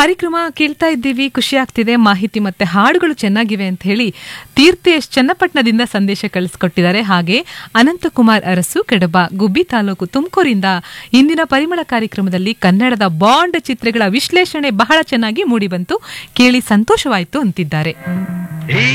ಕಾರ್ಯಕ್ರಮ ಕೇಳ್ತಾ ಇದ್ದೀವಿ, ಖುಷಿ ಆಗ್ತಿದೆ. ಮಾಹಿತಿ ಮತ್ತೆ ಹಾಡುಗಳು ಚೆನ್ನಾಗಿವೆ ಅಂತ ಹೇಳಿ ತೀರ್ಥೇಶ್ ಚನ್ನಪಟ್ಟಣದಿಂದ ಸಂದೇಶ ಕಳಿಸ್ಕೊಟ್ಟಿದ್ದಾರೆ. ಹಾಗೆ ಅನಂತಕುಮಾರ್ ಅರಸು ಕಡಬ ಗುಬ್ಬಿ ತಾಲೂಕು ತುಮಕೂರಿಂದ ಇಂದಿನ ಪರಿಮಳ ಕಾರ್ಯಕ್ರಮದಲ್ಲಿ ಕನ್ನಡದ ಬಾಂಡ್ ಚಿತ್ರಗಳ ವಿಶ್ಲೇಷಣೆ ಬಹಳ ಚೆನ್ನಾಗಿ ಮೂಡಿಬಂತು, ಕೇಳಿ ಸಂತೋಷವಾಯಿತು ಅಂತಿದ್ದಾರೆ.